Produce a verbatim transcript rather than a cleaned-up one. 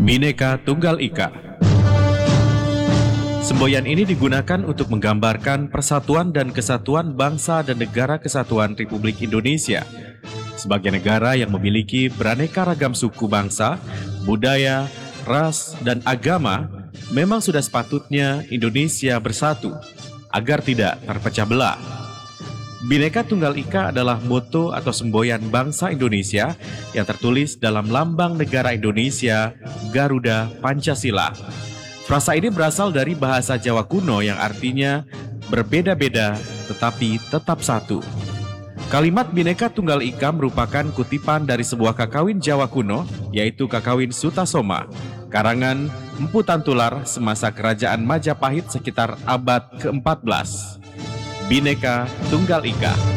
Bhinneka Tunggal Ika. Semboyan ini digunakan untuk menggambarkan persatuan dan kesatuan bangsa dan negara kesatuan Republik Indonesia sebagai negara yang memiliki beraneka ragam suku bangsa, budaya, ras, dan agama. Memang sudah sepatutnya Indonesia bersatu agar tidak terpecah belah. Bhinneka Tunggal Ika adalah moto atau semboyan bangsa Indonesia yang tertulis dalam lambang negara Indonesia, Garuda Pancasila. Frasa ini berasal dari bahasa Jawa kuno yang artinya berbeda-beda tetapi tetap satu. Kalimat Bhinneka Tunggal Ika merupakan kutipan dari sebuah kakawin Jawa kuno, yaitu kakawin Sutasoma, karangan Empu Tantular semasa kerajaan Majapahit sekitar abad keempat belas. Bhinneka Tunggal Ika.